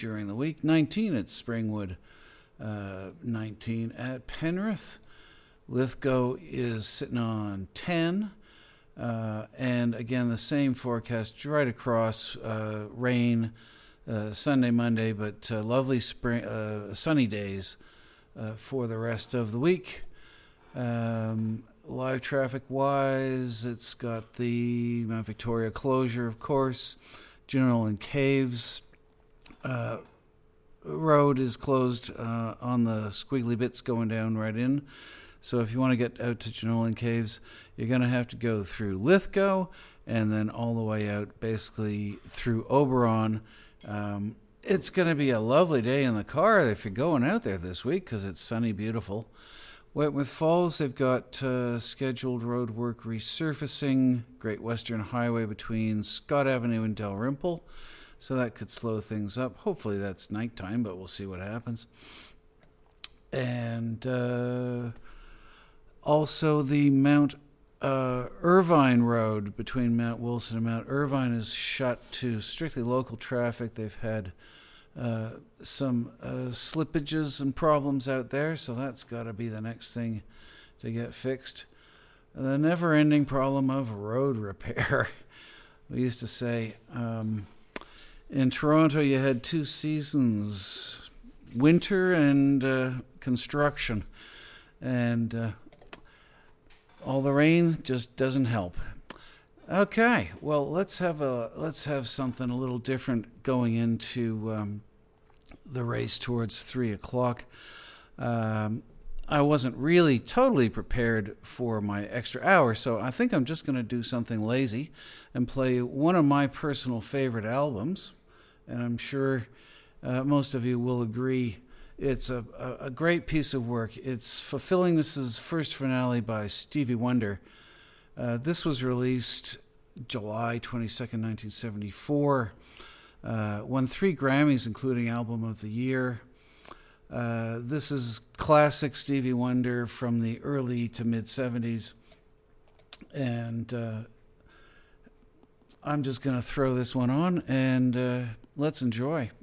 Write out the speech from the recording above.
during the week. 19 at Springwood, 19 at Penrith. Lithgow is sitting on 10. And again, the same forecast right across. Rain Sunday, Monday, but lovely sunny days for the rest of the week. Live traffic wise, it's got the Mount Victoria closure, of course. Jenolan Caves road is closed on the squiggly bits going down right in. So if you want to get out to Jenolan Caves, you're going to have to go through Lithgow and then all the way out basically through Oberon. It's going to be a lovely day in the car if you're going out there this week because it's sunny, beautiful. Wentworth Falls, they've got scheduled road work resurfacing, Great Western Highway between Scott Avenue and Dalrymple. So that could slow things up. Hopefully that's nighttime, but we'll see what happens. And also the Mount Irvine Road between Mount Wilson and Mount Irvine is shut to strictly local traffic. They've had some slippages and problems out there, so that's got to be the next thing to get fixed. The never-ending problem of road repair. We used to say in Toronto you had two seasons, winter and construction, and all the rain just doesn't help. Okay, well, let's have something a little different going into the race towards 3 o'clock. I wasn't really totally prepared for my extra hour, so I think I'm just going to do something lazy and play one of my personal favorite albums, and I'm sure most of you will agree it's a great piece of work. It's Fulfillingness's first finale by Stevie Wonder. This was released July 22nd, 1974. Won 3 Grammys, including Album of the Year. This is classic Stevie Wonder from the early to mid-'70s. And I'm just going to throw this one on, and let's enjoy.